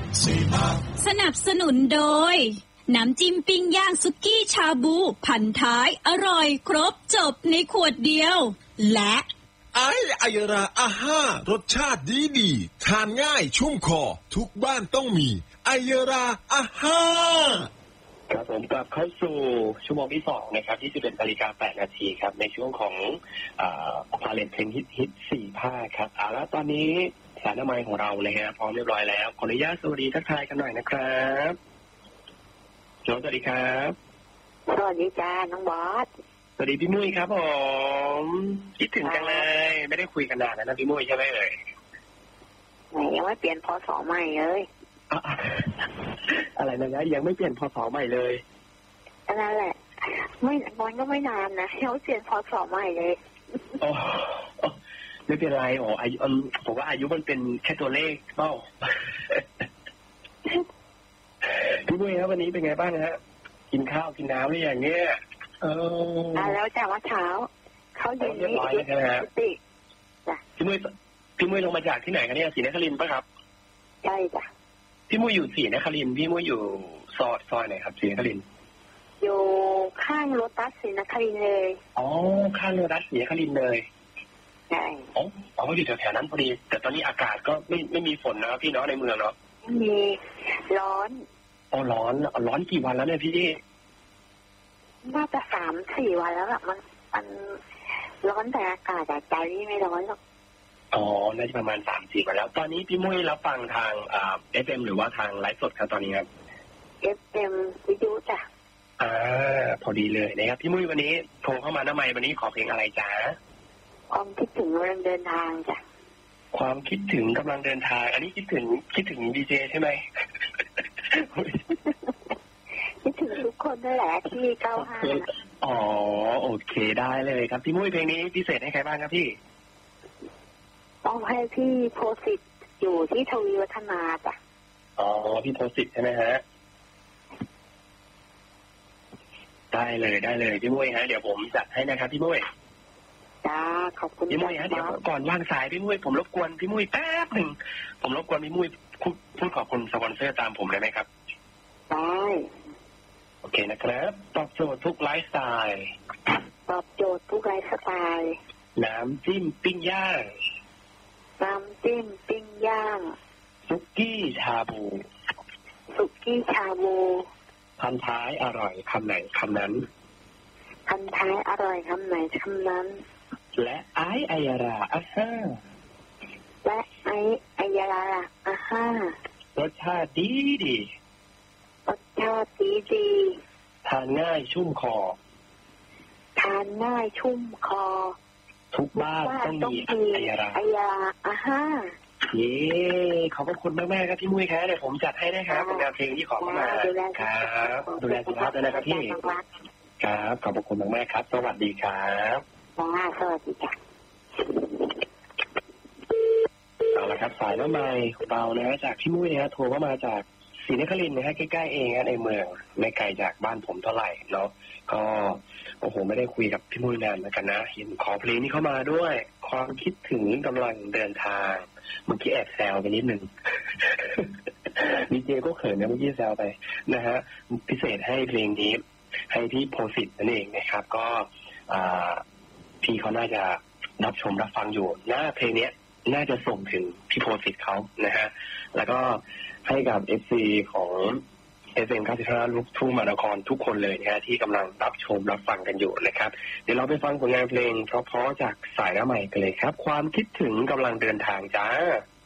สนับสนุนโดยน้ำจิ้มปิ้งย่างสุกี้ชาบูพันท้ายอร่อยครบจบในขวดเดียวและไอราอาห้ารสชาติดีทานง่ายชุ่มคอทุกบ้านต้องมีไอราอาห้าครับผมกลับเข้าสู่ชั่วโมงที่2นะครับที่11 นาฬิกา 8 นาทีครับในช่วงของพาเลทเพลงฮิต4 ภาคครับแล้วตอนนี้สายหน้าไมค์ของเราเลยฮะพร้อมเรียบร้อยแล้วขออนุญาตสวัสดีทักทายกันหน่อยนะครับสวัสดีครับสวัสดีจ้าน้องบอสสวัสดีพี่มุ้ยครับผมคิดถึงจังเลยไม่ได้คุยกันนานแล้วนะพี่มุ้ยใช่ไหมเลยยังไม่เปลี่ยนพศใหม่เลยอะไรนะยังไม่เปลี่ยนพศใหม่เลยนั่นแหละไม่มันก็ไม่นานนะยังไม่เปลี่ยนพศใหม่เลยไม่เป็นไรอายุผมว่าอายุมันเป็นแค่ตัวเลขเปล่าพี่มุ้ยครับวันนี้เป็นไงบ้างฮะกินข้าวกินน้ำหรือยังเนี่ยแล้วจากว่าเช้าเขาเย็นนี้พี่มุ้ยลงมาจากที่ไหนกันเนี่ยศรีนครินทร์ป่ะครับใช่จ้ะพี่มุ้ยอยู่ศรีนครินทร์พี่มุ้ยอยู่ซอยไหนครับศรีนครินทร์อยู่ข้างโลตัสศรีนครินทร์เลยข้างโลตัสศรีนครินทร์เลยใช่อยู่แถวๆนั้นพอดีแต่ตอนนี้อากาศก็ไม่มีฝนนะพี่เนาะในเมืองเนาะมีร้อนร้อนกี่วันแล้วเนี่ยพี่น่าจะ3-4 วันแล้วล่ะมันร้อนแต่อากาศใจนี่ไม่ร้อนหรอกน่าจะประมาณ3-4 วันแล้วตอนนี้พี่มุ้ยรับฟังทาง FM หรือว่าทางไลฟ์สดครับตอนนี้ครับ FM วิทยุจ้ะพอดีเลยนะครับพี่มุ้ยวันนี้โทรเข้ามาทำไมวันนี้ขอเพลงอะไรจ๊ะความคิดถึงกำลังเดินทางจ้ะความคิดถึงกำลังเดินทางอันนี้คิดถึงดีเจใช่ไหมคิดถึงทุกคนนั่นแหละที่95 โอเคได้เลยครับพี่มุ้ยเพลงนี้พิเศษให้ใครบ้างครับพี่ต้องให้พี่โพสิตอยู่ที่ทวีวัฒนาจ้ะพี่โพสิตใช่ไหมฮะได้เลยพี่มุ้ยฮะเดี๋ยวผมจัดให้นะครับพี่มุ้ยจ้าขอบคุณพี่มุ้ยฮะเดี๋ยวก่อนวางสายพี่มุ้ยผมรบกวนพี่มุ้ยแป๊บหนึ่งผมรบกวนพี่มุ้ยพูดขอบคุณสปอนเซอร์ตามผมได้ไหมครับได้โอเคนะครับตอบโจทย์ทุกไลฟ์สไตล์น้ำจิ้มปิ้งย่างสุกี้ชาบูพันท้ายอร่อยคำไหนคำนั้นและไอยาราอาห้ารสชาติดีทานง่ายชุ่มคอทุกบ้านต้องมีไอยาราอาห้าขอบคุณมากๆครับพี่มุ้ยครับเดี๋ยวผมจัดให้นะครับเป็นงานเพลงที่ขอเข้ามาครับดูแลสุขภาพด้วยนะครับพี่ครับขอบคุณมากๆครับสวัสดีครับสวัสดีค่ะเอาละครับสายน้ำไม้เบานะจากพี่มุ้ยนะโทรเข้ามาจากศรีนครินทร์นะฮะใกล้ๆเองนะในเมืองไม่ไกลจากบ้านผมเท่าไหร่เนาะก็ไม่ได้คุยกับพี่มุ้ยนานเหมือนกันนะเห็นขอเพลงนี้เข้ามาด้วยความคิดถึงกำลังเดินทางเมื่อกี้แอบแซวไปนิดนึงดีเจก็เขินนะเมื่อกี้แซวไปนะฮะพิเศษให้เพลงนี้ให้พี่โพสิตนั่นเองนะครับก็พี่เขาน่าจะรับชมรับฟังอยู่นะเพลงนี้น่าจะส่งถึงพี่โพสิตเขานะฮะแล้วก็ให้กับ FC ของ FM 95ลูกทุ่งมหานครทุกคนเลยนะฮะที่กำลังรับชมรับฟังกันอยู่นะครับเดี๋ยวเราไปฟังผลงานเพลงเพราะๆจากสายหน้าใหม่กันเลยครับความคิดถึงกำลังเดินทางจ้า